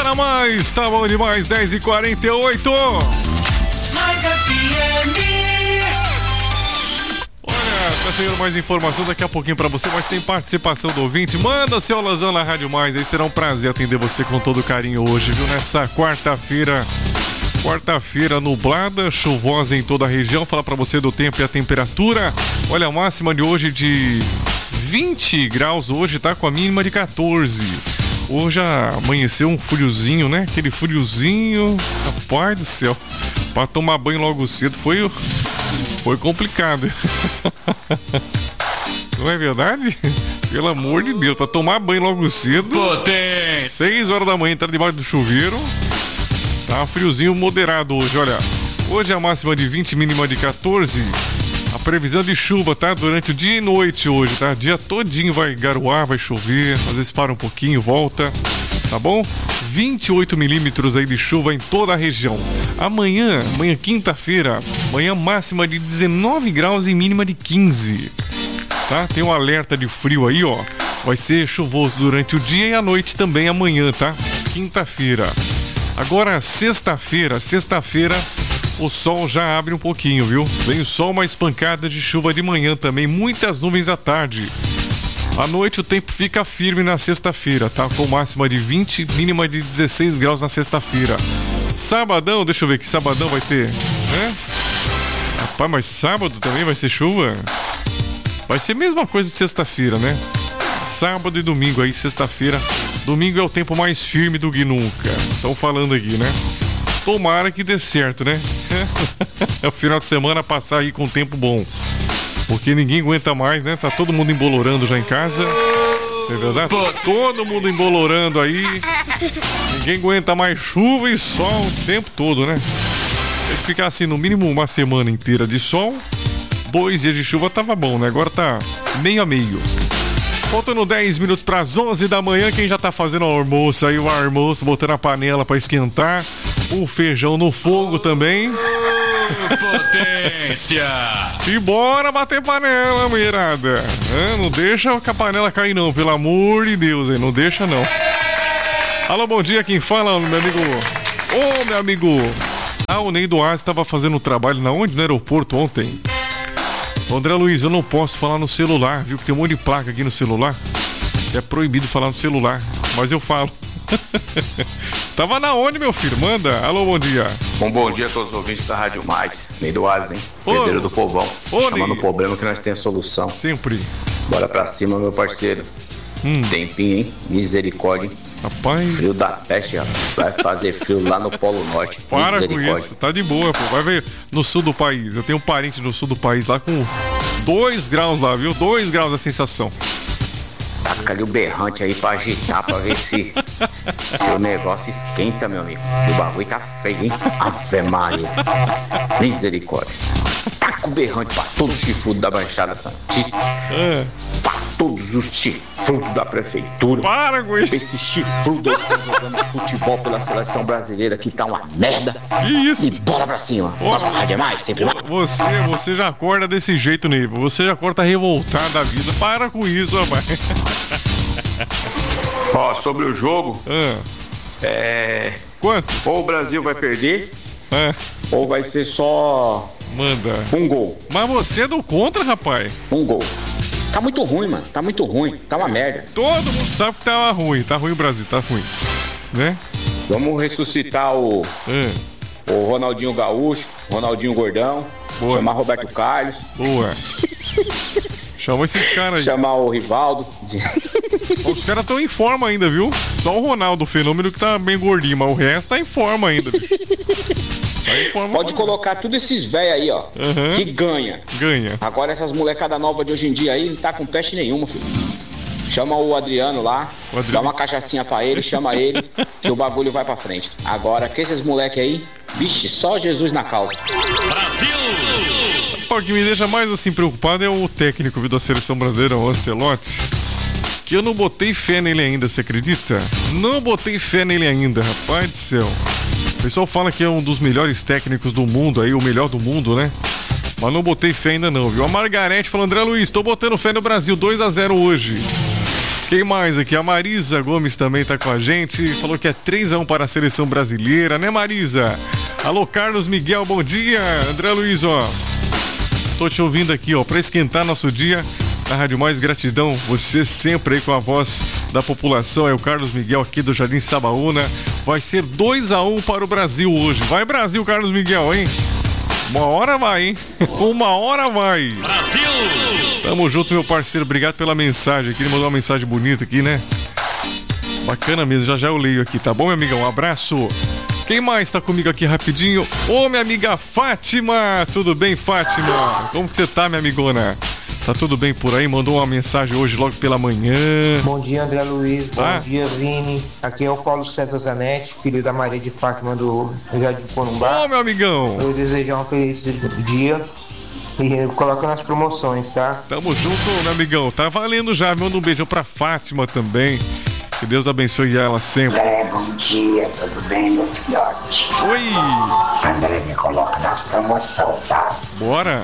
na mais, tá bom demais, 10h48. Mais FM. Olha, tá chegando mais informação daqui a pouquinho pra você, mas tem participação do ouvinte. Manda seu alôzão na Rádio Mais, aí será um prazer atender você com todo carinho hoje, viu? Nessa quarta-feira nublada, chuvosa em toda a região. Falar pra você do tempo e a temperatura. Olha, a máxima de hoje de 20 graus hoje, tá? Com a mínima de 14. Hoje amanheceu um friozinho, né? Aquele friozinho, rapaz do céu. Pra tomar banho logo cedo foi complicado. Não é verdade? Pelo amor de Deus, pra tomar banho logo cedo. Potência! 6 horas da manhã, entrar debaixo do chuveiro. Tá friozinho moderado hoje, olha. Hoje é a máxima de 20, mínima de 14. A previsão de chuva, tá? Durante o dia e noite hoje, tá? Dia todinho vai garoar, vai chover. Às vezes para um pouquinho, volta. Tá bom? 28 milímetros aí de chuva em toda a região. Amanhã quinta-feira, amanhã máxima de 19 graus e mínima de 15. Tá? Tem um alerta de frio aí, ó. Vai ser chuvoso durante o dia e a noite também amanhã, tá? Quinta-feira. Agora, sexta-feira, o sol já abre um pouquinho, viu? Vem o sol, mais pancadas de chuva de manhã também, muitas nuvens à tarde. À noite o tempo fica firme na sexta-feira, tá? Com máxima de 20, mínima de 16 graus na sexta-feira. Sabadão, deixa eu ver que sabadão vai ter, né? Rapaz, mas sábado também vai ser chuva? Vai ser a mesma coisa de sexta-feira, né? Sábado e domingo aí, sexta-feira. Domingo é o tempo mais firme do que nunca. Estão falando aqui, né? Tomara que dê certo, né? É o final de semana passar aí com tempo bom. Porque ninguém aguenta mais, né? Tá todo mundo embolorando já em casa. É verdade? Todo mundo embolorando aí. Ninguém aguenta mais chuva e sol o tempo todo, né? Tem que ficar assim, no mínimo uma semana inteira de sol. 2 dias de chuva tava bom, né? Agora tá meio a meio. Faltando 10 minutos para as 11 da manhã, quem já tá fazendo o almoço aí, o almoço, botando a panela para esquentar, o feijão no fogo também. Potência! E bora bater panela, mulherada. Não deixa que a panela cair não, pelo amor de Deus, hein? Não deixa não. Alô, bom dia, quem fala, meu amigo? Ô, meu amigo. O Ney do Asa estava fazendo trabalho na onde? No aeroporto ontem. André Luiz, eu não posso falar no celular, viu? Que tem um monte de placa aqui no celular. É proibido falar no celular, mas eu falo. Tava na onde, meu filho? Manda. Alô, bom dia. Bom dia a todos os ouvintes da Rádio Mais. Ney do Asa, hein? Herdeiro do povão. Chamando o problema que nós temos a solução. Sempre. Bora pra cima, meu parceiro. Tempinho, hein? Misericórdia, hein? Rapaz. Frio da peste, rapaz. Vai fazer frio lá no Polo Norte. Para com isso. Tá de boa, pô. Vai ver no sul do país. Eu tenho um parente no sul do país lá com 2 graus lá, viu? 2 graus a sensação. Taca ali o berrante aí pra agitar, pra ver se o negócio esquenta, meu amigo. O bagulho tá feio, hein? Ave Maria. Misericórdia. Taca o berrante pra todos os chifrudos da Baixada Santista. Pra todos os chifrudos da prefeitura. Para com isso. Esse chifrudo aí que tá jogando futebol pela seleção brasileira que tá uma merda. Que isso? E bora pra cima. Nossa Rádio é mais, sempre mais. Você já acorda desse jeito, Neiva. Você já acorda revoltado da vida. Para com isso, rapaz. Ó, sobre o jogo. Quanto? Ou o Brasil vai perder, ou vai ser só Manda. um gol. Mas você é do contra, rapaz. Um gol. Tá muito ruim, mano. Tá muito ruim. Tá uma merda. Todo mundo sabe que tá ruim. Tá ruim o Brasil, tá ruim. Né? Vamos ressuscitar o Ronaldinho Gaúcho, Ronaldinho Gordão. Boa. Chamar Roberto Carlos. Boa. Chama esses caras aí. Chamar o Rivaldo. Os caras estão em forma ainda, viu? Só o Ronaldo, o fenômeno, que tá bem gordinho, mas o resto tá em forma ainda. Pode colocar tudo esses velhos aí, ó. Que ganha. Agora essas molecadas novas de hoje em dia aí não tá com peste nenhuma, filho. Chama o Adriano lá, dá uma cachaçinha pra ele, chama ele, que o bagulho vai pra frente. Agora, que esses moleque aí, vixe, só Jesus na causa. Brasil! O que me deixa mais assim preocupado é o técnico, viu, da seleção brasileira, o Ancelotti. Que eu não botei fé nele ainda, você acredita? Não botei fé nele ainda, rapaz do céu. O pessoal fala que é um dos melhores técnicos do mundo, aí o melhor do mundo, né? Mas não botei fé ainda não, viu? A Margarete falou, André Luiz, tô botando fé no Brasil, 2-0 hoje. Quem mais aqui? A Marisa Gomes também tá com a gente. Falou que é 3-1 para a seleção brasileira, né, Marisa? Alô, Carlos Miguel, bom dia. André Luiz, ó. Tô te ouvindo aqui, ó, pra esquentar nosso dia na Rádio Mais. Gratidão, você sempre aí com a voz da população. É o Carlos Miguel aqui do Jardim Sabaúna. Vai ser 2-1 para o Brasil hoje. Vai, Brasil, Carlos Miguel, hein? Uma hora vai, hein? Uma hora vai. Brasil! Tamo junto, meu parceiro. Obrigado pela mensagem aqui. Ele mandou uma mensagem bonita aqui, né? Bacana mesmo. Já eu leio aqui, tá bom, meu amigão? Um abraço. Quem mais tá comigo aqui rapidinho? Ô, minha amiga Fátima. Tudo bem, Fátima? Como que você tá, minha amigona? Tá tudo bem por aí? Mandou uma mensagem hoje logo pela manhã. Bom dia, André Luiz. Bom dia, Vini. Aqui é o Paulo César Zanetti, filho da Maria de Fátima do Jardim Corumbá. Ô, meu amigão. Eu desejo um feliz dia e coloca nas promoções, tá? Tamo junto, meu amigão. Tá valendo já. Manda um beijão pra Fátima também. Que Deus abençoe ela sempre. André, bom dia, tudo bem, meu filhote? Oi! André, me coloca nas promoções, tá? Bora!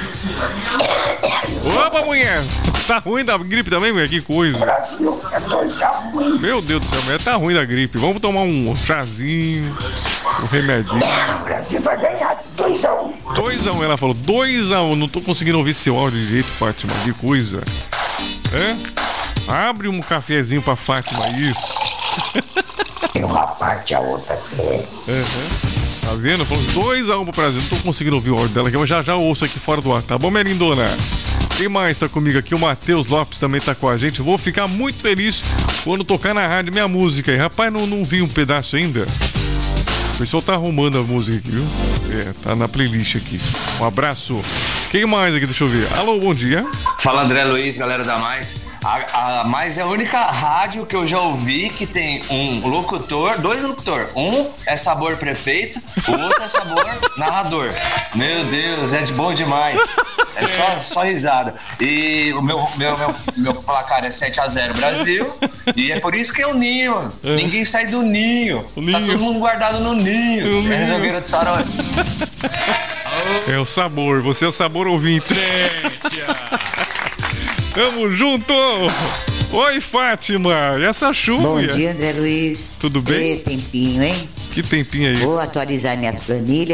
Opa, mulher! Tá ruim da gripe também, mulher? Que coisa! Brasil é 2-1. Meu Deus do céu, mulher, tá ruim da gripe. Vamos tomar um chazinho, um remedinho. O Brasil vai ganhar de 2-1. 2-1, ela falou. 2-1. Não tô conseguindo ouvir seu áudio de jeito, Fátima. Que coisa. É? Abre um cafezinho pra Fátima, isso. Tem uma parte, a outra série. Tá vendo? Falou 2-1 pro Brasil. Não tô conseguindo ouvir o áudio dela aqui, mas já ouço aqui fora do ar, tá bom, minha lindona? Quem mais tá comigo aqui? O Matheus Lopes também tá com a gente. Vou ficar muito feliz quando tocar na rádio minha música aí. Rapaz, não vi um pedaço ainda. O pessoal tá arrumando a música aqui, viu? É, tá na playlist aqui. Um abraço. Quem mais aqui? Deixa eu ver. Alô, bom dia. Fala, André Luiz, galera da Mais. A Mais é a única rádio que eu já ouvi que tem um locutor, 2 locutores. Um é sabor prefeito, o outro é sabor narrador. Meu Deus, é de bom demais. É só risada. E o meu placar é 7-0 Brasil. E é por isso que é o ninho. Ninguém sai do ninho. Tá todo mundo guardado no ninho. É resolveram de sarão. É o sabor, você é o sabor ouvinte. Tamo junto! Oi, Fátima! E essa chuva? Bom dia, André Luiz. Tudo bem? Que tempinho, hein? Que tempinho aí? Vou atualizar minhas planilhas.